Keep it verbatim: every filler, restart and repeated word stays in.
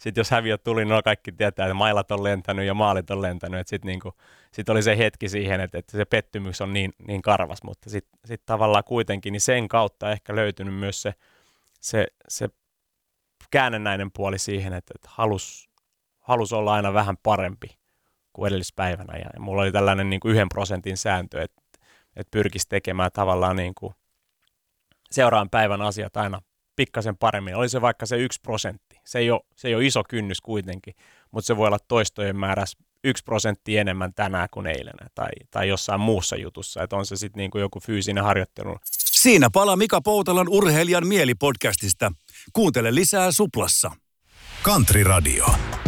sit jos häviö tuli, no kaikki tietää, että mailat on lentänyt ja maalit on lentänyt. Että sitten niinku, sit oli se hetki siihen, että, että se pettymys on niin, niin karvas, mutta sitten sit tavallaan kuitenkin niin sen kautta ehkä löytynyt myös se, se, se käännennäinen puoli siihen, että, että halus, halus olla aina vähän parempi kuin edellispäivänä. Ja mulla oli tällainen niin kuin yhden prosentin sääntö, että, että pyrkisi tekemään tavallaan niin kuin seuraavan päivän asiat aina pikkasen paremmin. Oli se vaikka se yksi prosentti. Se ei ole, se ei ole iso kynnys kuitenkin, mutta se voi olla toistojen määrässä yksi prosentti enemmän tänään kuin eilen tai, tai jossain muussa jutussa. Että on se sitten niin kuin joku fyysinen harjoittelu. Siinä pala Mika Poutalan Urheilijan mieli -podcastista. Kuuntele lisää Suplassa. Country Radio.